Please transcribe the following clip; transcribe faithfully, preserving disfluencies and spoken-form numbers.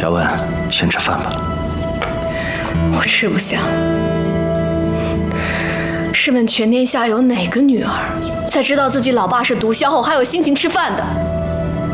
小文，先吃饭吧。 我吃不下。试问全天下有哪个女儿，在知道自己老爸是毒枭后还有心情吃饭的？